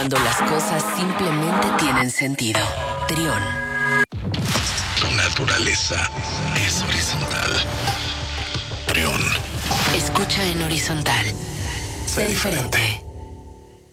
Cuando las cosas simplemente tienen sentido. Trión. Tu naturaleza es horizontal. Trión. Escucha en horizontal. Sé diferente.